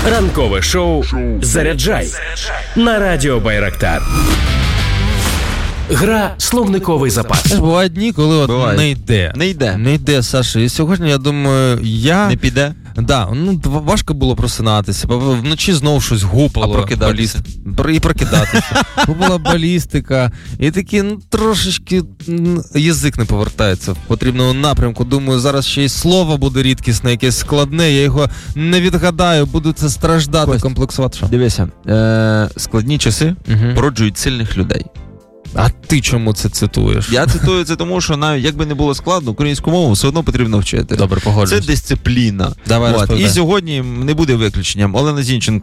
Ранкове шоу «Заряджай» на радіо Байрактар. Гра «Словниковий запас». Бувають дні, коли от не йде, Саша. І сьогодні, я думаю, Не піде? Да, важко було просинатися, вночі знову щось гупало. А прокидатися? І прокидатися. Гупала балістика. І такі, трошечки язик не повертається в потрібному напрямку. Думаю, зараз ще й слово буде рідкісне, якесь складне, я його не відгадаю, буду це страждати, Кость, комплексувати. Що? Дивися, складні часи породжують сильних людей. А ти чому це цитуєш? Я цитую це тому, що навіть якби не було складно, українську мову все одно потрібно вчити. Добре, погоджуюсь. Це дисципліна. Давай, і сьогодні не буде виключенням. Олена Зінченко